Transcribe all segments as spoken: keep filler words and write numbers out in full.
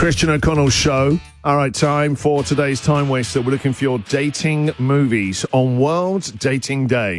Christian O'Connell Show. All right, time for today's Time Waster. We're looking for your dating movies on World Dating Day.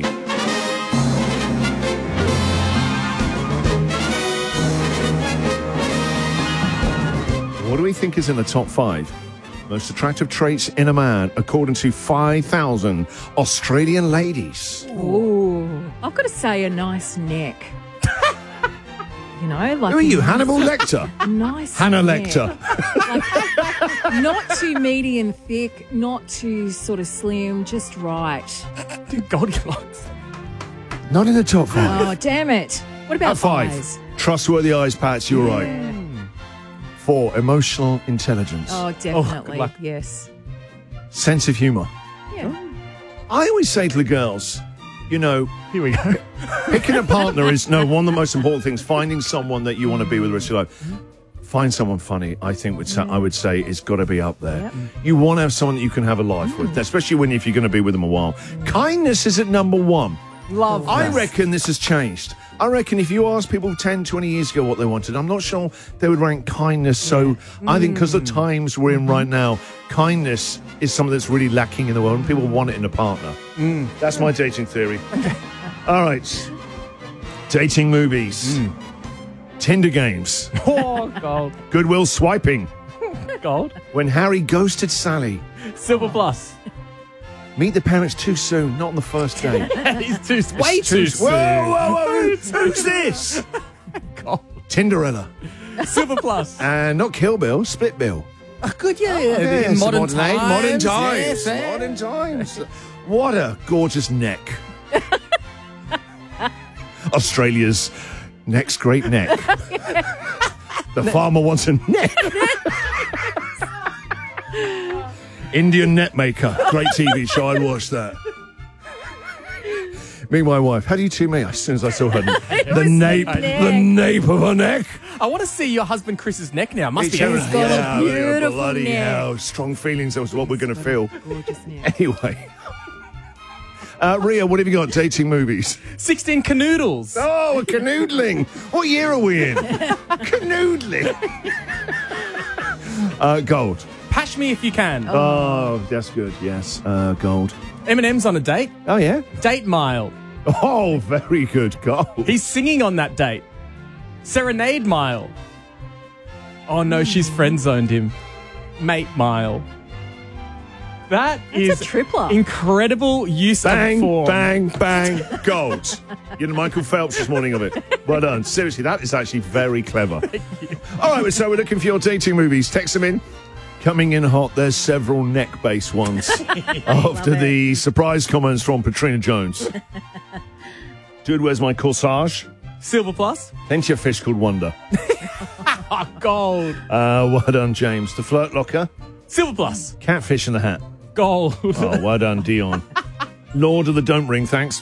What do we think is in the top five most attractive traits in a man, according to five thousand Australian ladies? Ooh, I've got to say a nice neck. You know, like Who are you, nice, Hannibal Lecter? Nice Hannah neck. Lecter. Like, not too meaty and thick, not too sort of slim, just right. Goldilocks. Not in the top five. Oh, damn it. What about At five, eyes? trustworthy eyes, Pats, you're right. Yeah. Four, emotional intelligence. Oh, definitely. luck. Yes. Sense of humour. Yeah. I always say to the girls, you know, Here we go. picking a partner is, no, one of the most important things. Finding someone that you want to be with the rest of your life. Find someone funny, I think, would say, I would say, it's got to be up there. Yep. You want to have someone that you can have a life with, especially when if you're going to be with them a while. Kindness is at number one. Love I that. reckon this has changed. I reckon if you asked people ten, twenty years ago what they wanted, I'm not sure they would rank kindness. So I think because of the times we're in right now, kindness is something that's really lacking in the world and people want it in a partner. Mm, that's my dating theory. All right. Dating movies. Tinder games. Oh, gold. Goodwill swiping. Gold. When Harry ghosted Sally. Silver plus. Meet the parents too soon, not on the first date. He's too way too soon. Whoa, whoa, whoa. Who's this? Gold. Tinderella. Silver plus. And not Kill Bill, Split Bill. Good, yeah. Yeah, in it's modern, age, times. modern times. yes, eh? Modern times. What a gorgeous neck. Australia's next great neck. The farmer wants a neck. Indian net maker. Great T V show. I'd watch that. Me and my wife. How do you two meet? As soon as I saw her, the nape, the nape of her neck. I want to see your husband Chris's neck now. Must Each be other- easy. got a yeah, beautiful bloody neck. hell. Strong feelings. That was what we're going to feel. Gorgeous neck. Anyway. Uh, Ria, what have you got? Dating movies. sixteen canoodles. Oh, a canoodling. What year are we in? Canoodling. uh, gold. Pash me if you can. Oh, that's good. Yes. Uh, gold. Eminem's on a date. Oh, yeah? Date mile. Oh, very good. Gold. He's singing on that date. Serenade mile. Oh no, she's friend zoned him. Mate mile. That That's is a tripler. incredible use Bang, of form. bang, bang. Gold. You're the Michael Phelps this morning of it. Well done. Seriously, that is actually very clever. All right, so we're looking for your dating movies. Text them in. Coming in hot, there's several neck-based ones after Love it. the surprise comments from Patrina Jones. Dude, where's my corsage? Silver plus. Plenty of fish called Wonder. Oh, gold. Uh, well done, James. The Flirt Locker. Silver plus. Catfish in the Hat. Gold. Oh, well done, Dion. Lord of the Don't Ring, thanks.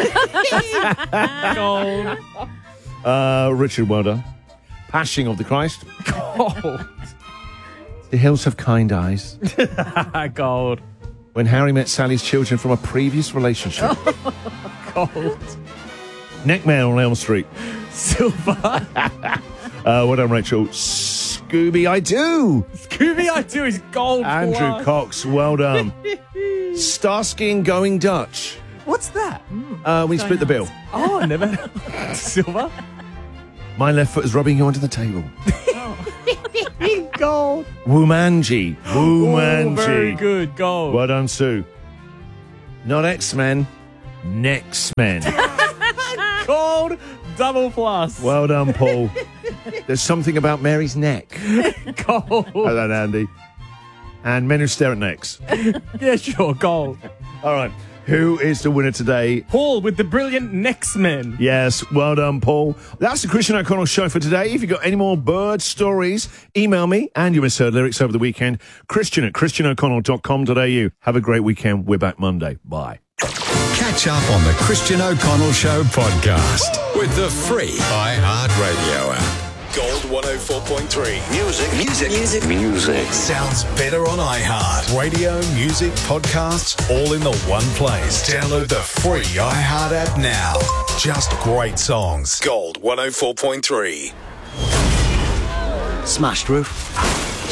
Gold. Uh, Richard, well done. Passing of the Christ. Gold. The hills have kind eyes. Gold. When Harry met Sally's children from a previous relationship. Gold. Neckmail on Elm Street. Silver. Uh, well done, Rachel. Scooby, I do. Scooby I do is gold. Andrew plus. Cox, well done. Starsky and Going Dutch. What's that? Uh, we split the bill. Oh, I never. Silver. My left foot is rubbing you onto the table. Gold. Wumanji. Wumanji. Oh, very good. Gold. Well done, Sue. Not X-Men. Next-Men. Gold. Double plus. Well done, Paul. There's something about Mary's neck. Gold. Well done, Andy. And men who stare at necks. Yeah, sure. Gold. All right. Who is the winner today? Paul with the brilliant next men. Yes, well done, Paul. That's the Christian O'Connell Show for today. If you've got any more bird stories, email me and you misheard lyrics over the weekend. Christian at christian o'connell dot com dot a u. Have a great weekend. We're back Monday. Bye. Catch up on the Christian O'Connell Show podcast with the free iHeartRadio app. Gold one oh four point three. Music. Music. Music. Music. Sounds better on iHeart. Radio, music, podcasts, all in the one place. Download the free iHeart app now. Just great songs. Gold one oh four point three. Smashed roof,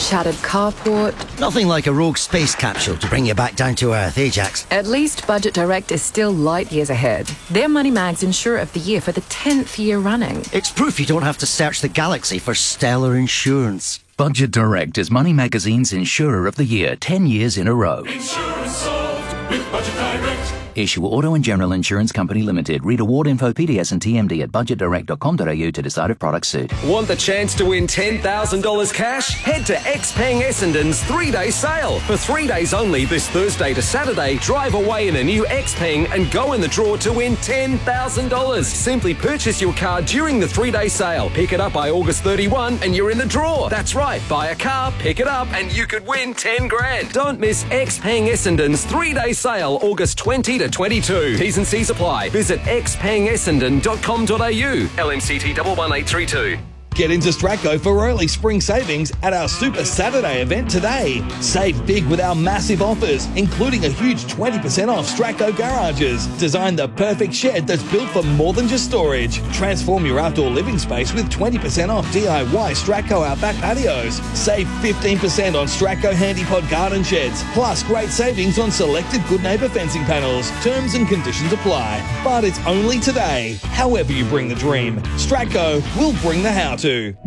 Shattered carport. Nothing like a rogue space capsule to bring you back down to earth, eh, Jax? At least Budget Direct is still light years ahead. They're Money Mag's Insurer of the Year for the tenth year running. It's proof you don't have to search the galaxy for stellar insurance. Budget Direct is Money Magazine's Insurer of the Year ten years in a row. Insurance solved with Budget Direct. Issue Auto and General Insurance Company Limited. Read award info, P D S and T M D at budget direct dot com dot a u to decide if products suit. Want the chance to win ten thousand dollars cash? Head to Xpeng Essendon's three-day sale. For three days only, this Thursday to Saturday, drive away in a new Xpeng and go in the draw to win ten thousand dollars. Simply purchase your car during the three-day sale. Pick it up by August thirty-first and you're in the draw. That's right, buy a car, pick it up and you could win ten grand. Don't miss Xpeng Essendon's three-day sale, August twentieth to twenty-two. T's and C's apply. Visit x peng essendon dot com dot a u. L M C T one one eight three two. Get into Stratco for early spring savings at our Super Saturday event today. Save big with our massive offers, including a huge twenty percent off Stratco garages. Design the perfect shed that's built for more than just storage. Transform your outdoor living space with twenty percent off D I Y Stratco Outback patios. Save fifteen percent on Stratco Handypod garden sheds. Plus great savings on selected Good Neighbour fencing panels. Terms and conditions apply. But it's only today. However you bring the dream, Stratco will bring the how-to.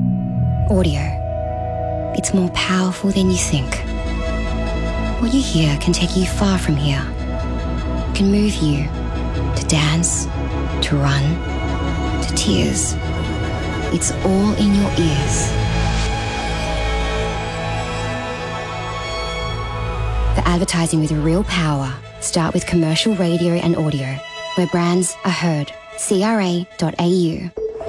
Audio. It's more powerful than you think. What you hear can take you far from here. It can move you to dance, to run, to tears. It's all in your ears. For advertising with real power, start with commercial radio and audio, where brands are heard. C R A dot A U.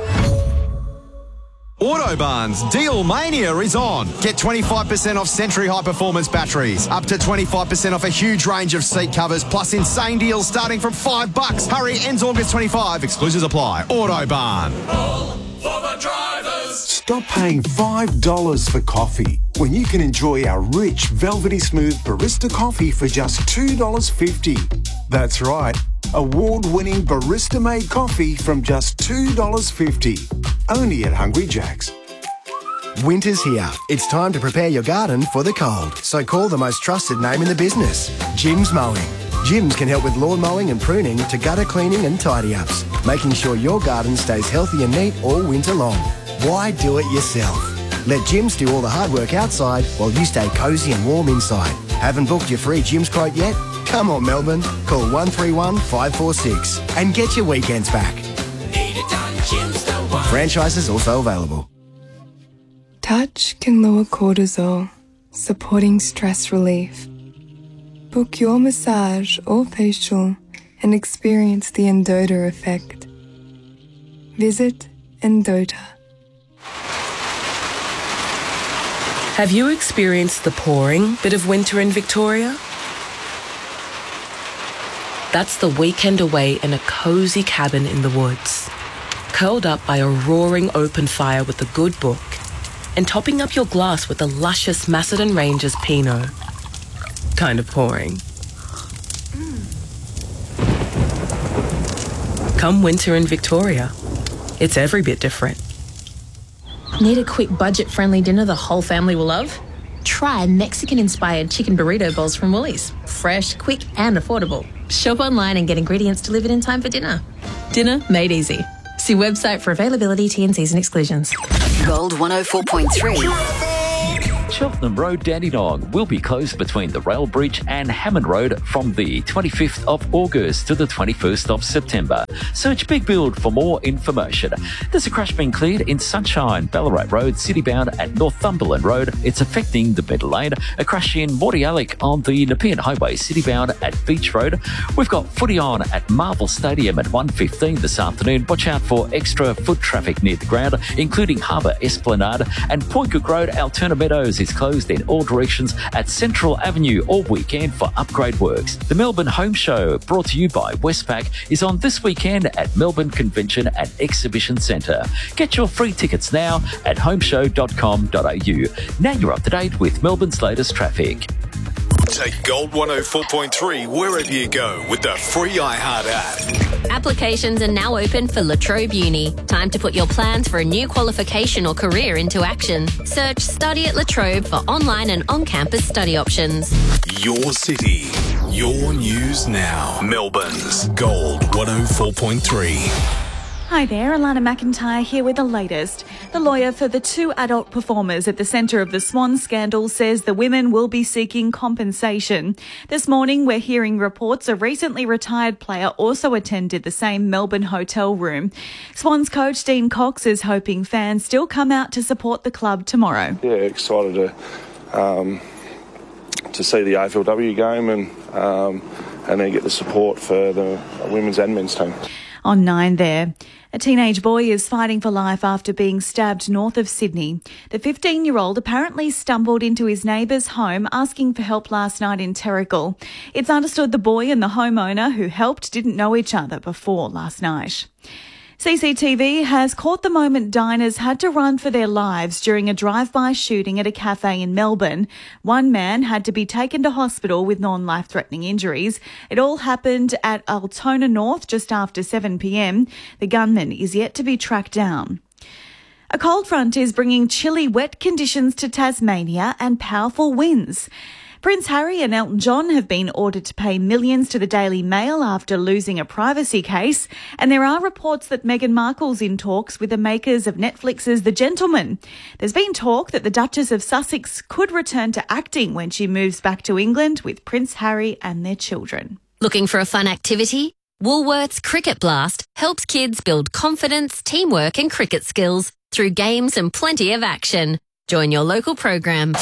Autobarn's Deal Mania is on. Get twenty-five percent off Century High Performance batteries, up to twenty-five percent off a huge range of seat covers, plus insane deals starting from five bucks. Hurry, ends August twenty-fifth. Exclusions apply. Autobarn. All for the drivers. Stop paying five dollars for coffee when you can enjoy our rich, velvety smooth barista coffee for just two dollars fifty. That's right. Award-winning barista-made coffee from just two dollars fifty. Only at Hungry Jack's. Winter's here. It's time to prepare your garden for the cold. So call the most trusted name in the business, Jim's Mowing. Jim's can help with lawn mowing and pruning to gutter cleaning and tidy-ups, making sure your garden stays healthy and neat all winter long. Why do it yourself? Let Jim's do all the hard work outside while you stay cosy and warm inside. Haven't booked your free Jim's quote yet? Come on, Melbourne. Call one three one, five four six and get your weekends back. Need it done, Jim's the one. Franchises also available. Touch can lower cortisol, supporting stress relief. Book your massage or facial and experience the Endota effect. Visit Endota. Have you experienced the pouring bit of winter in Victoria? That's the weekend away in a cozy cabin in the woods, curled up by a roaring open fire with a good book, and topping up your glass with a luscious Macedon Rangers Pinot. Kind of pouring. Mm. Come winter in Victoria, it's every bit different. Need a quick budget-friendly dinner the whole family will love? Try Mexican-inspired chicken burrito bowls from Woolies. Fresh, quick and affordable. Shop online and get ingredients delivered in time for dinner. Dinner made easy. See website for availability, T and Cs and exclusions. Gold one oh four point three. Cheltenham Road, Dandenong will be closed between the Rail Bridge and Hammond Road from the twenty-fifth of August to the twenty-first of September. Search Big Build for more information. There's a crash being cleared in Sunshine, Ballarat Road, citybound at Northumberland Road. It's affecting the middle lane. A crash in Mordialloc on the Nepean Highway, citybound at Beach Road. We've got footy on at Marvel Stadium at one fifteen this afternoon. Watch out for extra foot traffic near the ground, including Harbour Esplanade and Point Cook Road. Alterna Meadows is closed in all directions at Central Avenue all weekend for upgrade works. The Melbourne Home Show, brought to you by Westpac, is on this weekend at Melbourne Convention and Exhibition Centre. Get your free tickets now at homeshow dot com dot a u. Now you're up to date with Melbourne's latest traffic. Take Gold one oh four point three wherever you go with the free iHeart app. Applications are now open for La Trobe Uni. Time to put your plans for a new qualification or career into action. Search Study at La Trobe for online and on-campus study options. Your city, your news now. Melbourne's Gold one oh four point three. Hi there, Alana McIntyre here with the latest. The lawyer for the two adult performers at the centre of the Swan scandal says the women will be seeking compensation. This morning we're hearing reports a recently retired player also attended the same Melbourne hotel room. Swans coach Dean Cox is hoping fans still come out to support the club tomorrow. Yeah, excited to um, to see the A F L W game and um, and then get the support for the women's and men's team. On nine there. A teenage boy is fighting for life after being stabbed north of Sydney. The fifteen-year-old apparently stumbled into his neighbour's home asking for help last night in Terrigal. It's understood the boy and the homeowner who helped didn't know each other before last night. C C T V has caught the moment diners had to run for their lives during a drive-by shooting at a cafe in Melbourne. One man had to be taken to hospital with non-life-threatening injuries. It all happened at Altona North just after seven p m. The gunman is yet to be tracked down. A cold front is bringing chilly, wet conditions to Tasmania and powerful winds. Prince Harry and Elton John have been ordered to pay millions to the Daily Mail after losing a privacy case, and there are reports that Meghan Markle's in talks with the makers of Netflix's The Gentleman. There's been talk that the Duchess of Sussex could return to acting when she moves back to England with Prince Harry and their children. Looking for a fun activity? Woolworths Cricket Blast helps kids build confidence, teamwork and cricket skills through games and plenty of action. Join your local program.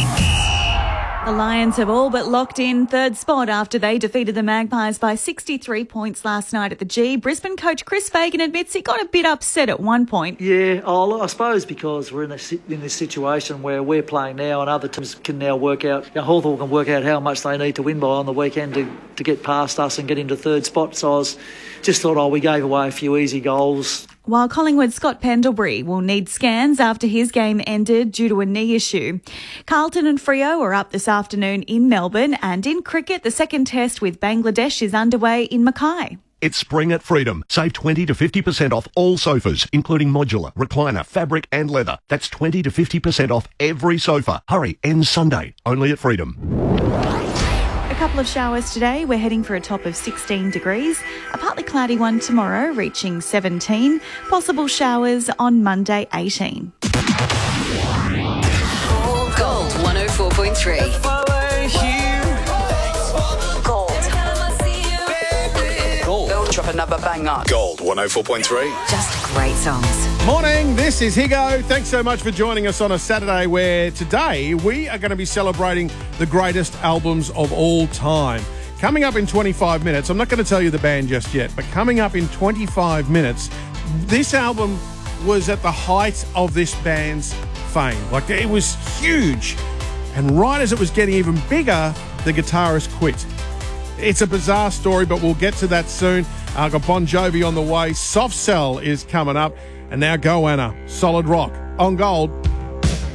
The Lions have all but locked in third spot after they defeated the Magpies by sixty-three points last night at the G. Brisbane coach Chris Fagan admits he got a bit upset at one point. Yeah, oh, I suppose because we're in this, in this situation where we're playing now and other teams can now work out, you know, Hawthorn can work out how much they need to win by on the weekend to, to get past us and get into third spot. So I was, just thought, oh, we gave away a few easy goals. While Collingwood's Scott Pendlebury will need scans after his game ended due to a knee issue. Carlton and Freo are up this afternoon in Melbourne, and in cricket, the second test with Bangladesh is underway in Mackay. It's spring at Freedom. Save twenty to fifty percent off all sofas, including modular, recliner, fabric and leather. That's twenty to fifty percent off every sofa. Hurry, ends Sunday, only at Freedom. A couple of showers today. We're heading for a top of sixteen degrees. A partly cloudy one tomorrow, reaching seventeen. Possible showers on Monday, eighteen. Gold one oh four point three. Gold. Gold. Drop another banger. Gold one oh four point three. Just great songs. Morning, this is Higo. Thanks so much for joining us on a Saturday where today we are going to be celebrating the greatest albums of all time. Coming up in twenty-five minutes, I'm not going to tell you the band just yet, but coming up in twenty-five minutes, this album was at the height of this band's fame. Like, it was huge. And right as it was getting even bigger, the guitarist quit. It's a bizarre story, but we'll get to that soon. I've got Bon Jovi on the way. Soft Cell is coming up. And now Goanna, Solid Rock on Gold.